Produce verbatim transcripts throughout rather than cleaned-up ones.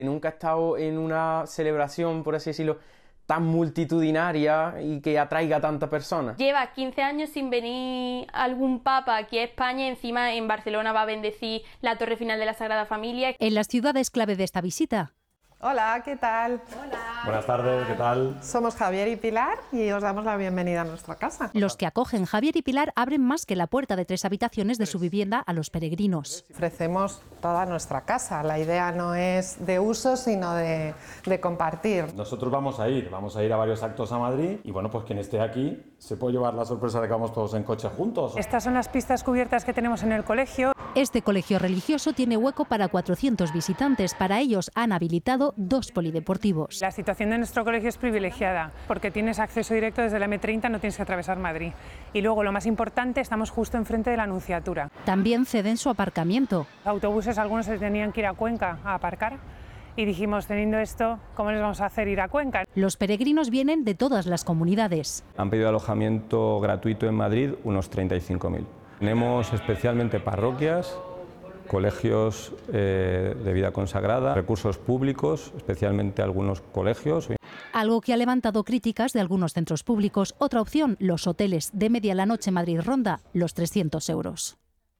Nunca he estado en una celebración, por así decirlo, tan multitudinaria y que atraiga a tantas personas. Lleva quince años sin venir algún papa aquí a España, encima en Barcelona va a bendecir la Torre Final de la Sagrada Familia. En las ciudades clave de esta visita. Hola, ¿qué tal? Hola. Buenas tardes, ¿qué tal? Somos Javier y Pilar y os damos la bienvenida a nuestra casa. Los que acogen Javier y Pilar abren más que la puerta de tres habitaciones de su vivienda a los peregrinos. Ofrecemos toda nuestra casa. La idea no es de uso, sino de, de compartir. Nosotros vamos a ir, vamos a ir a varios actos a Madrid y bueno, pues quien esté aquí se puede llevar la sorpresa de que vamos todos en coche juntos. Estas son las pistas cubiertas que tenemos en el colegio. Este colegio religioso tiene hueco para cuatrocientos visitantes. Para ellos han habilitado dos polideportivos. La situación de nuestro colegio es privilegiada porque tienes acceso directo desde la eme treinta, no tienes que atravesar Madrid. Y luego, lo más importante, estamos justo enfrente de la Anunciatura. También ceden su aparcamiento. Autobuses, algunos se tenían que ir a Cuenca a aparcar. Y dijimos, teniendo esto, ¿cómo les vamos a hacer ir a Cuenca? Los peregrinos vienen de todas las comunidades. Han pedido alojamiento gratuito en Madrid unos treinta y cinco mil. Tenemos especialmente parroquias, colegios eh, de vida consagrada, recursos públicos, especialmente algunos colegios. Algo que ha levantado críticas de algunos centros públicos. Otra opción, los hoteles. De media la noche Madrid ronda los trescientos euros.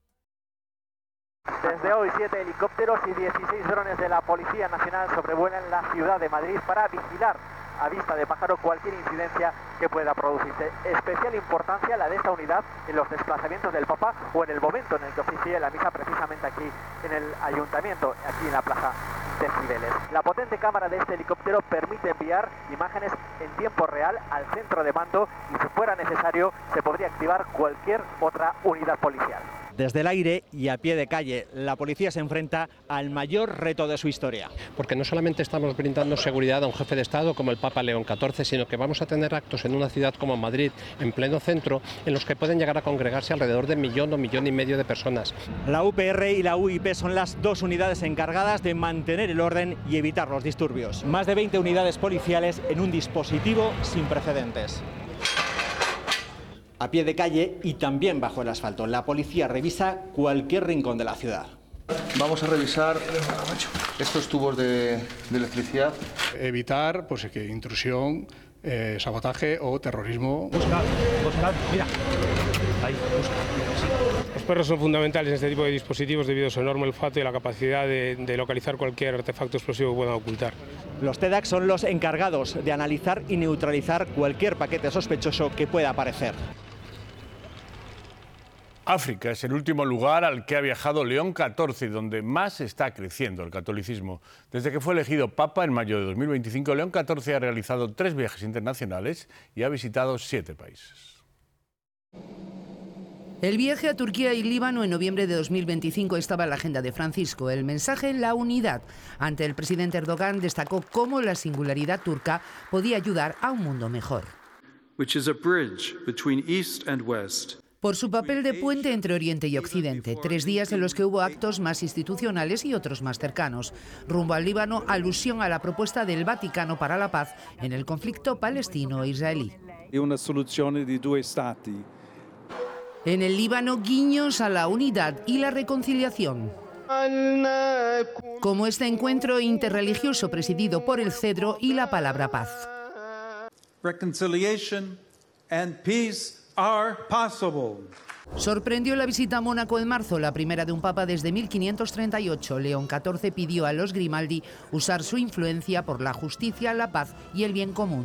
Desde hoy, siete helicópteros y dieciséis drones de la Policía Nacional sobrevuelan la ciudad de Madrid para vigilar a vista de pájaro cualquier incidencia que pueda producirse. Especial importancia la de esta unidad en los desplazamientos del Papa o en el momento en el que oficie la misa precisamente aquí en el Ayuntamiento, aquí en la Plaza de Cibeles. La potente cámara de este helicóptero permite enviar imágenes en tiempo real al centro de mando y si fuera necesario se podría activar cualquier otra unidad policial. Desde el aire y a pie de calle, la policía se enfrenta al mayor reto de su historia. Porque no solamente estamos brindando seguridad a un jefe de Estado como el Papa León catorce, sino que vamos a tener actos en una ciudad como Madrid, en pleno centro, en los que pueden llegar a congregarse alrededor de un millón o millón y medio de personas. La U P R y la U I P son las dos unidades encargadas de mantener el orden y evitar los disturbios. Más de veinte unidades policiales en un dispositivo sin precedentes. A pie de calle y también bajo el asfalto, la policía revisa cualquier rincón de la ciudad. Vamos a revisar estos tubos de, de electricidad. Evitar pues, que intrusión, eh, sabotaje o terrorismo. Busca, busca, mira. Ahí, busca. Sí. Los perros son fundamentales en este tipo de dispositivos debido a su enorme olfato y la capacidad de, de localizar cualquier artefacto explosivo que puedan ocultar. Los TEDx son los encargados de analizar y neutralizar cualquier paquete sospechoso que pueda aparecer. África es el último lugar al que ha viajado León catorce y donde más está creciendo el catolicismo. Desde que fue elegido Papa en mayo de dos mil veinticinco, León catorce ha realizado tres viajes internacionales y ha visitado siete países. El viaje a Turquía y Líbano en noviembre de dos mil veinticinco estaba en la agenda de Francisco. El mensaje, la unidad. Ante el presidente Erdogan destacó cómo la singularidad turca podía ayudar a un mundo mejor. Which is a bridge between East and West. Por su papel de puente entre Oriente y Occidente, tres días en los que hubo actos más institucionales y otros más cercanos. Rumbo al Líbano, alusión a la propuesta del Vaticano para la paz en el conflicto palestino-israelí. Y una solución de dos estados. En el Líbano, guiños a la unidad y la reconciliación. Como este encuentro interreligioso presidido por el cedro y la palabra paz. Reconciliation and peace are possible. Sorprendió la visita a Mónaco en marzo, la primera de un papa desde mil quinientos treinta y ocho. León catorce pidió a los Grimaldi usar su influencia por la justicia, la paz y el bien común.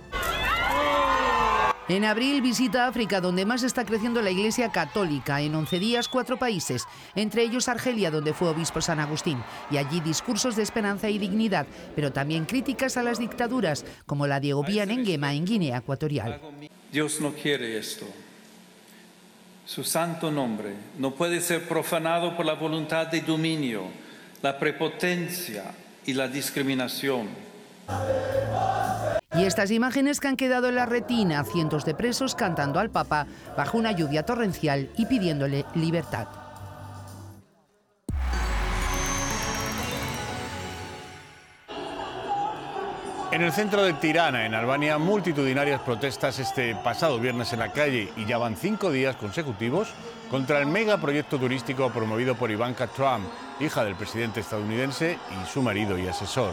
En abril visita África, donde más está creciendo la Iglesia Católica. En once días, cuatro países, entre ellos Argelia, donde fue obispo San Agustín. Y allí discursos de esperanza y dignidad, pero también críticas a las dictaduras, como la de Obiang Nguema en Guinea Ecuatorial. Dios no quiere esto. Su santo nombre no puede ser profanado por la voluntad de dominio, la prepotencia y la discriminación. Y estas imágenes que han quedado en la retina, cientos de presos cantando al Papa bajo una lluvia torrencial y pidiéndole libertad. En el centro de Tirana, en Albania, multitudinarias protestas este pasado viernes en la calle y ya van cinco días consecutivos contra el megaproyecto turístico promovido por Ivanka Trump, hija del presidente estadounidense y su marido y asesor.